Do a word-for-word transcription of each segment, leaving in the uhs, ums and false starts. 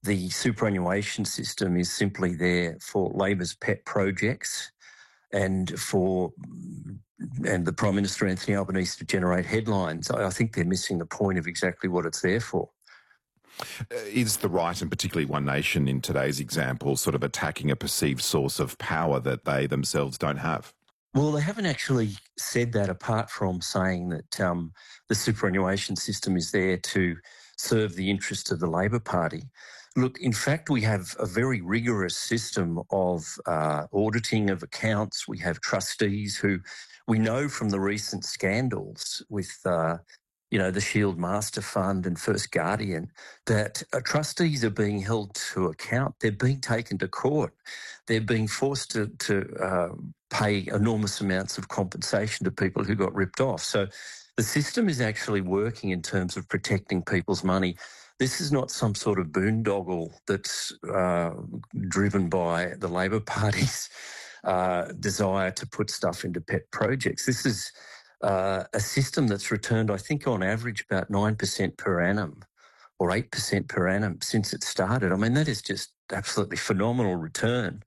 the superannuation system is simply there for Labor's pet projects and for and the Prime Minister, Anthony Albanese, to generate headlines. I think they're missing the point of exactly what it's there for. Uh, is the right, and particularly One Nation in today's example, sort of attacking a perceived source of power that they themselves don't have? Well, they haven't actually said that, apart from saying that um, the superannuation system is there to serve the interests of the Labor Party. Look, in fact, we have a very rigorous system of uh, auditing of accounts. We have trustees who we know from the recent scandals with, uh, you know, the Shield Master Fund and First Guardian, that uh, trustees are being held to account. They're being taken to court. They're being forced to, to uh, pay enormous amounts of compensation to people who got ripped off. So the system is actually working in terms of protecting people's money. This is not some sort of boondoggle that's uh, driven by the Labor Party's uh, desire to put stuff into pet projects. This is uh, a system that's returned, I think, on average about nine percent per annum or eight percent per annum since it started. I mean, that is just absolutely phenomenal return.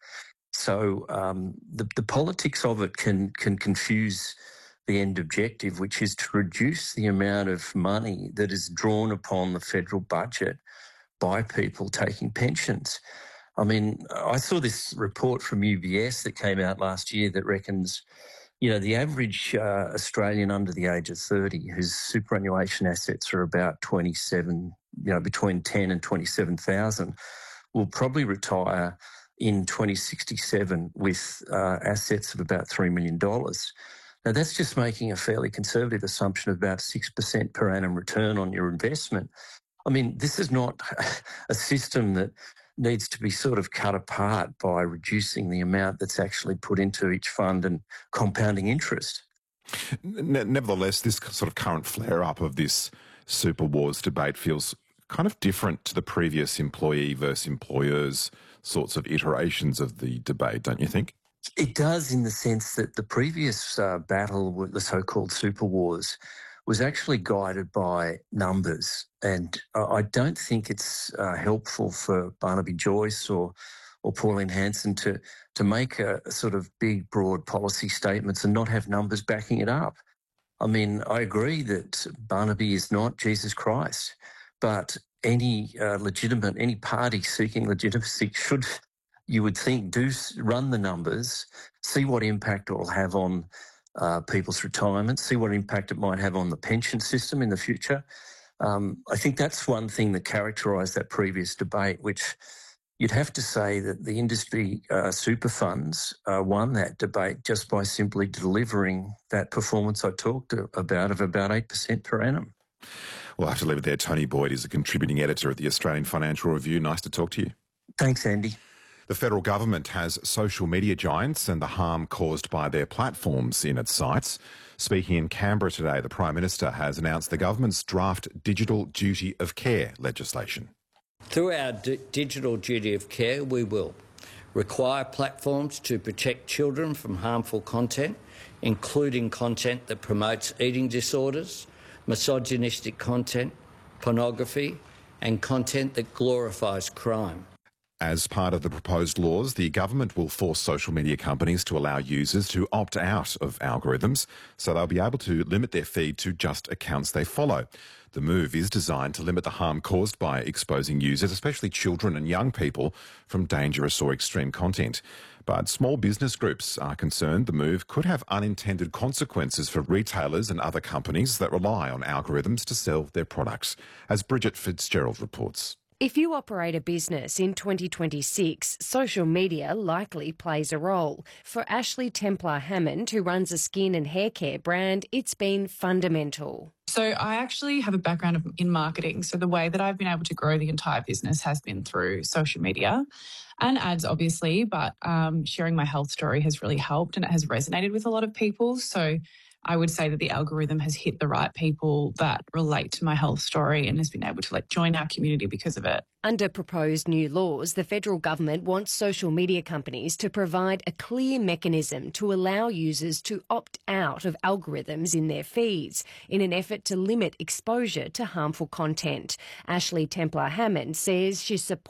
So um, the, the politics of it can can confuse the end objective, which is to reduce the amount of money that is drawn upon the federal budget by people taking pensions. I mean, I saw this report from U B S that came out last year that reckons, you know, the average uh, Australian under the age of thirty whose superannuation assets are about twenty-seven, you know, between ten and twenty-seven thousand, will probably retire in twenty sixty-seven with uh, assets of about three million dollars. Now, that's just making a fairly conservative assumption of about six percent per annum return on your investment. I mean, this is not a system that needs to be sort of cut apart by reducing the amount that's actually put into each fund and compounding interest. Nevertheless, this sort of current flare-up of this super wars debate feels kind of different to the previous employee versus employers sorts of iterations of the debate, don't you think? It does, in the sense that the previous uh, battle with the so-called super wars was actually guided by numbers. And uh, I don't think it's uh, helpful for Barnaby Joyce or or Pauline Hanson to, to make a, a sort of big, broad policy statements and not have numbers backing it up. I mean, I agree that Barnaby is not Jesus Christ, but any uh, legitimate, any party seeking legitimacy should, you would think, do run the numbers, see what impact it will have on uh, people's retirement, see what impact it might have on the pension system in the future. Um, I think that's one thing that characterised that previous debate, which you'd have to say that the industry uh, super funds uh, won that debate just by simply delivering that performance I talked about of about eight percent per annum. We'll have to leave it there. Tony Boyd is a contributing editor at the Australian Financial Review. Nice to talk to you. Thanks, Andy. The federal government has social media giants and the harm caused by their platforms in its sights. Speaking in Canberra today, the Prime Minister has announced the government's draft Digital Duty of Care legislation. Through our d- digital duty of care, we will require platforms to protect children from harmful content, including content that promotes eating disorders, misogynistic content, pornography, and content that glorifies crime. As part of the proposed laws, the government will force social media companies to allow users to opt out of algorithms, so they'll be able to limit their feed to just accounts they follow. The move is designed to limit the harm caused by exposing users, especially children and young people, from dangerous or extreme content. But small business groups are concerned the move could have unintended consequences for retailers and other companies that rely on algorithms to sell their products, as Bridget Fitzgerald reports. If you operate a business in twenty twenty-six, social media likely plays a role. For Ashley Templar Hammond, who runs a skin and hair care brand, it's been fundamental. So I actually have a background in marketing. So the way that I've been able to grow the entire business has been through social media and ads, obviously, but um, sharing my health story has really helped and it has resonated with a lot of people. So I would say that the algorithm has hit the right people that relate to my health story and has been able to like join our community because of it. Under proposed new laws, the federal government wants social media companies to provide a clear mechanism to allow users to opt out of algorithms in their feeds in an effort to limit exposure to harmful content. Ashley Templar Hammond says she supports